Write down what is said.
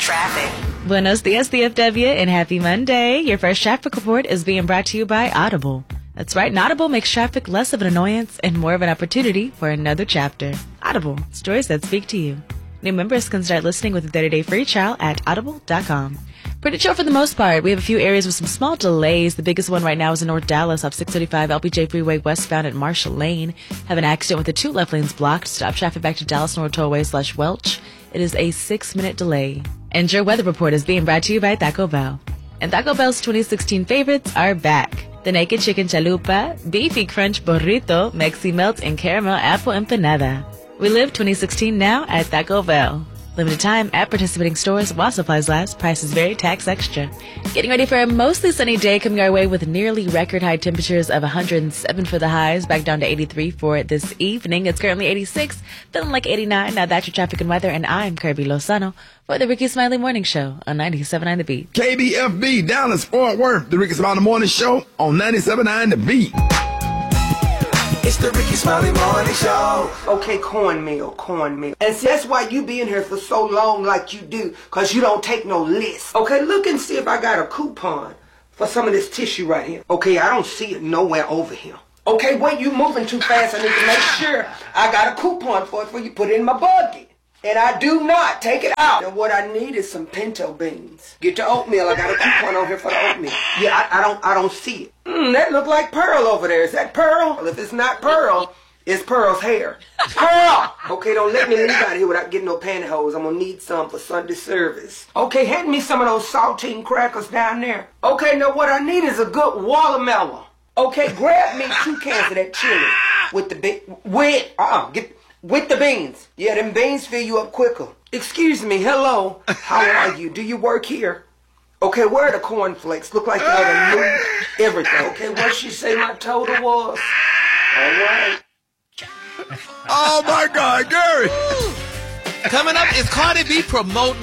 Traffic. Buenos dias, DFW, and happy Monday. Your first traffic report is being brought to you by Audible. That's right, Audible makes traffic less of an annoyance and more of an opportunity for another chapter. Audible, stories that speak to you. New members can start listening with a 30-day free trial at audible.com. Pretty chill for the most part. We have a few areas with some small delays. The biggest one right now is in North Dallas off 635 LBJ Freeway westbound at Marshall Lane. Have an accident with the two left lanes blocked. Stop traffic back to Dallas North Tollway / Welch. It is a 6-minute delay. And your weather report is being brought to you by Taco Bell. And Taco Bell's 2016 favorites are back. The Naked Chicken Chalupa, Beefy Crunch Burrito, Mexi Melt, and Caramel Apple Empanada. We live 2016 now at Taco Bell. Limited time at participating stores while supplies last. Prices vary, tax extra. Getting ready for a mostly sunny day coming our way with nearly record high temperatures of 107 for the highs, back down to 83 for this evening. It's currently 86, feeling like 89. Now that's your traffic and weather, and I'm Kirby Lozano for the Ricky Smiley Morning Show on 97.9 The Beat. KBFB, Dallas, Fort Worth, the Ricky Smiley Morning Show on 97.9 The Beat. It's the Ricky Smiley Morning Show. Okay, cornmeal. And see, that's why you be in here for so long like you do, because you don't take no list. Okay, look and see if I got a coupon for some of this tissue right here. Okay, I don't see it nowhere over here. Okay, wait, you moving too fast. I need to make sure I got a coupon for it before you put it in my bucket. And I do not take it out. And what I need is some pinto beans. Get your oatmeal. I got a coupon on here for the oatmeal. Yeah, I don't see it. That look like Pearl over there. Is that Pearl? Well, if it's not Pearl, it's Pearl's hair. Pearl! Okay, don't let me leave out here without getting no pantyhose. I'm gonna need some for Sunday service. Okay, hand me some of those saltine crackers down there. Okay, now what I need is a good watermelon. Okay, grab me 2 cans of that chili with the with the beans. Yeah, them beans fill you up quicker. Excuse me, hello. How are you? Do you work here? Okay, where are the cornflakes? Look like you ought to move everything. Okay, what she say my total was? All right. Oh, my God, Gary. Coming up is Cardi B promoting